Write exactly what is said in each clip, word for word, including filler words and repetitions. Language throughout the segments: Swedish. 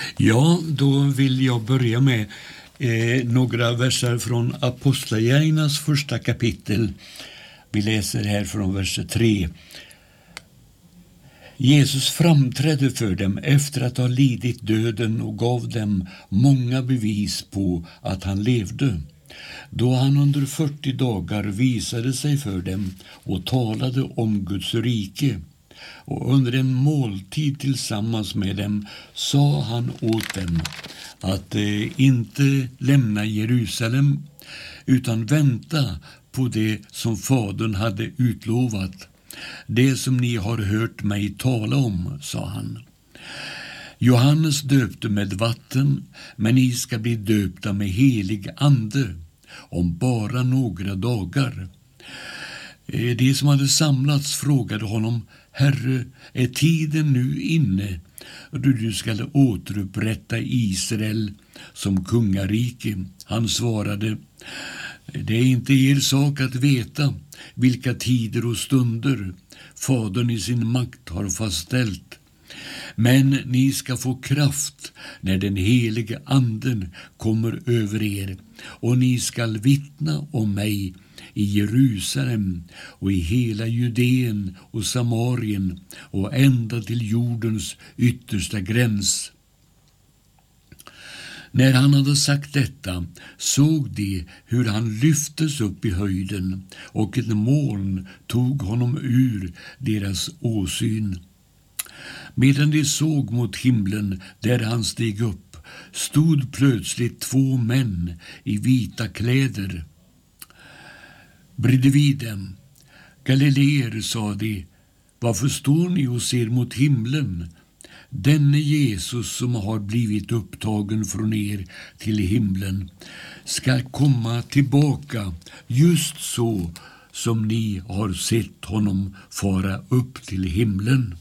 Ja, då vill jag börja med eh, några verser från Apostlagärningarnas första kapitel. Vi läser här från vers tre. Jesus framträdde för dem efter att ha lidit döden och gav dem många bevis på att han levde. Då han under fyrtio dagar visade sig för dem och talade om Guds rike. Och under en måltid tillsammans med dem sa han åt dem att eh, inte lämna Jerusalem utan vänta på det som Fadern hade utlovat. Det som ni har hört mig tala om, sa han. Johannes döpte med vatten, men ni ska bli döpta med helig ande om bara några dagar. De som hade samlats frågade honom: Herre, är tiden nu inne då du ska återupprätta Israel som kungarike? Han svarade: det är inte er sak att veta vilka tider och stunder Fadern i sin makt har fastställt. Men ni ska få kraft när den helige anden kommer över er, och ni skall vittna om mig i Jerusalem och i hela Judeen och Samarien och ända till jordens yttersta gräns. När han hade sagt detta såg de hur han lyftes upp i höjden, och ett moln tog honom ur deras åsyn. Medan de såg mot himlen där han steg upp, stod plötsligt två män i vita kläder bredvid dem. Galileer, sa de, varför står ni och ser mot himlen? Denne Jesus som har blivit upptagen från er till himlen ska komma tillbaka just så som ni har sett honom fara upp till himlen.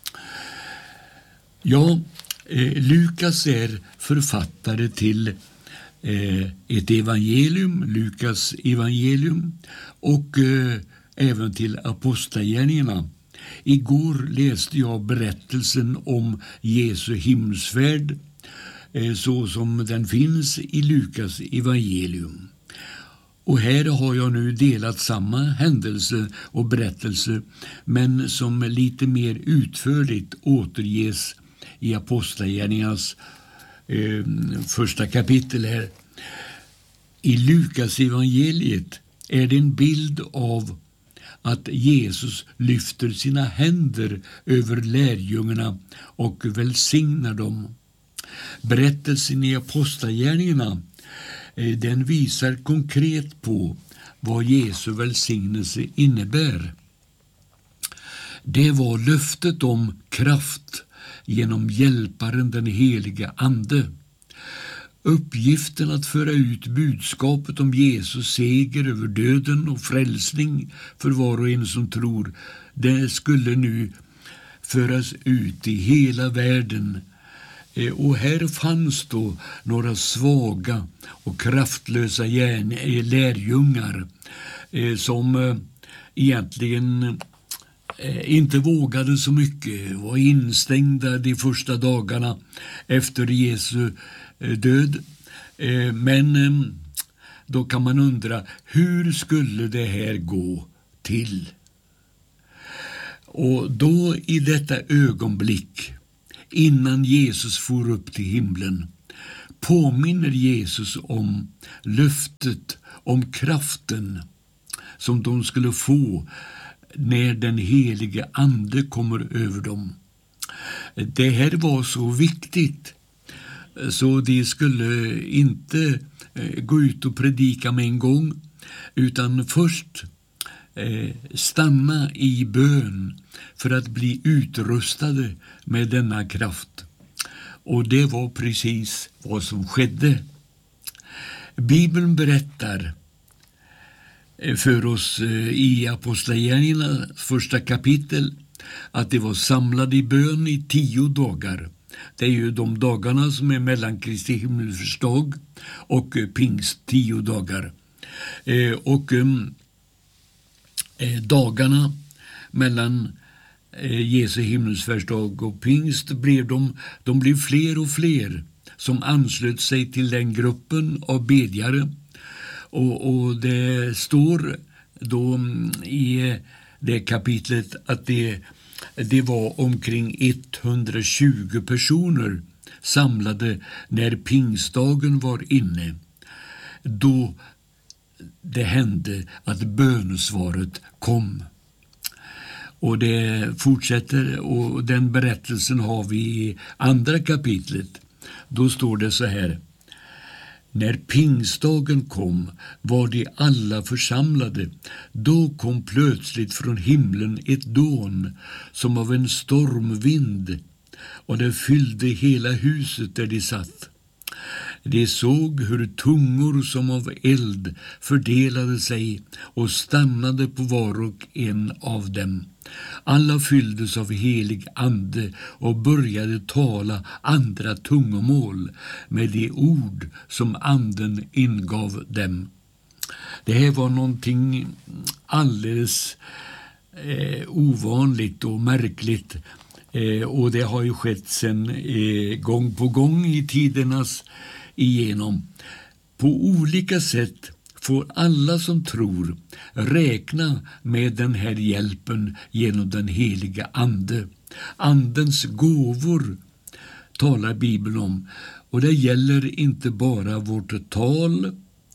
Ja, eh, Lukas är författare till eh, ett evangelium, Lukas evangelium, och eh, även till Apostlagärningarna. Igår läste jag berättelsen om Jesu himmelsfärd eh, så som den finns i Lukas evangelium. Och här har jag nu delat samma händelse och berättelse, men som lite mer utförligt återges i Apostlagärningarnas eh, första kapitel här. I Lukas evangeliet är det en bild av att Jesus lyfter sina händer över lärjungarna och välsignar dem. Berättelsen i Apostlagärningarna, eh, den visar konkret på vad Jesu välsignelse innebär. Det var löftet om kraft genom hjälparen den heliga ande. Uppgiften att föra ut budskapet om Jesus seger över döden och frälsning för var och en som tror, det skulle nu föras ut i hela världen. Och här fanns då några svaga och kraftlösa lärjungar som egentligen inte vågade så mycket, var instängda de första dagarna efter Jesu död. Men då kan man undra, hur skulle det här gå till? Och då i detta ögonblick, innan Jesus for upp till himlen, påminner Jesus om löftet om kraften som de skulle få när den helige ande kommer över dem. Det här var så viktigt så de skulle inte gå ut och predika med en gång, utan först stanna i bön för att bli utrustade med denna kraft. Och det var precis vad som skedde. Bibeln berättar för oss i Apostlagärningarna första kapitel att de var samlade i bön i tio dagar. Det är ju de dagarna som är mellan Kristi himmelsfärdsdag och pingst, tio dagar. Eh, och eh, dagarna mellan Jesu himmelsfärdsdag och pingst blev de, de blev fler och fler som anslöt sig till den gruppen av bedjare. Och, och det står då i det kapitlet att det, det var omkring etthundratjugo personer samlade när pingstdagen var inne. Då det hände att bönesvaret kom. Och det fortsätter, och den berättelsen har vi i andra kapitlet. Då står det så här: när pingstdagen kom var de alla församlade. Då kom plötsligt från himlen ett dån som av en stormvind, och det fyllde hela huset där de satt. De såg hur tungor som av eld fördelade sig och stannade på var och en av dem. Alla fylldes av helig ande och började tala andra tungomål med de ord som anden ingav dem. Det här var någonting alldeles eh, ovanligt och märkligt. Eh, och det har ju skett sedan eh, gång på gång i tidernas igenom. På olika sätt får alla som tror räkna med den här hjälpen genom den heliga ande. Andens gåvor talar Bibeln om, och det gäller inte bara vårt tal,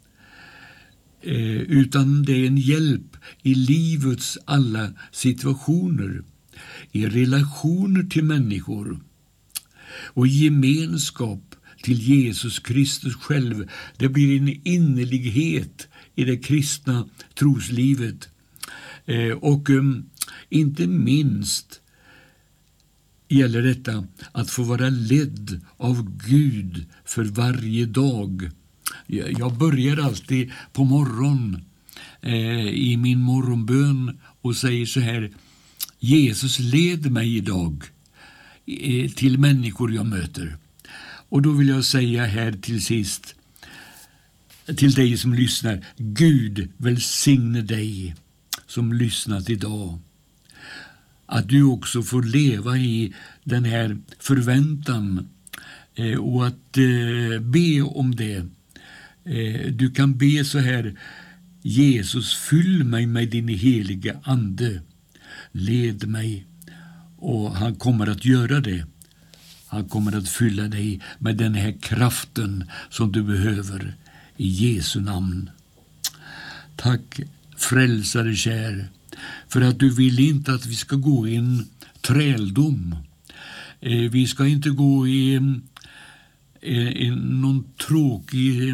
eh, utan det är en hjälp i livets alla situationer, i relationer till människor och i gemenskap till Jesus Kristus själv. Det blir en innerlighet i det kristna troslivet. Eh, och um, inte minst gäller detta att få vara ledd av Gud för varje dag. Jag börjar alltid på morgon eh, i min morgonbön och säger så här: Jesus, led mig idag eh, till människor jag möter. Och då vill jag säga här till sist till dig som lyssnar: Gud välsigne dig som lyssnat idag. Att du också får leva i den här förväntan eh, och att eh, be om det. Eh, du kan be så här: Jesus, fyll mig med din heliga ande. Led mig. Och han kommer att göra det. Han kommer att fylla dig med den här kraften som du behöver i Jesu namn. Tack, frälsare kär, för att du vill inte att vi ska gå i en träldom. Eh, vi ska inte gå i eh, i någon tråkig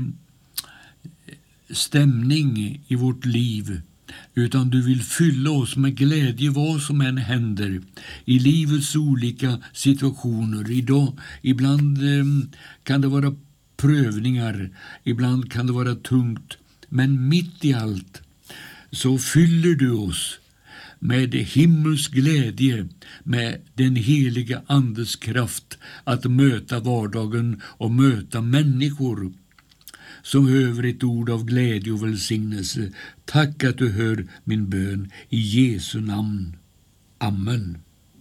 stämning i vårt liv, utan du vill fylla oss med glädje vad som än händer i livets olika situationer. Idag, ibland eh, kan det vara prövningar, ibland kan det vara tungt, men mitt i allt så fyller du oss med himmelsk glädje, med den heliga andes kraft att möta vardagen och möta människor som behöver ett ord av glädje och välsignelse. Tack att du hör min bön i Jesu namn. Amen.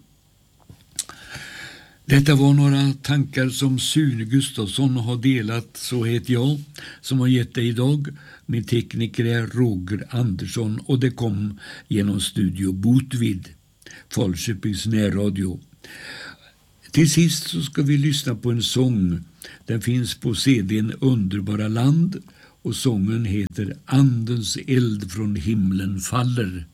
Detta var några tankar som Sune Gustafsson har delat. Så heter jag som har gett dig idag. Min tekniker är Roger Andersson och det kom genom Studio Botvid, Falköpings närradio. Till sist så ska vi lyssna på en sång. Den finns på C D:n Underbara land och sången heter Andens eld från himlen faller.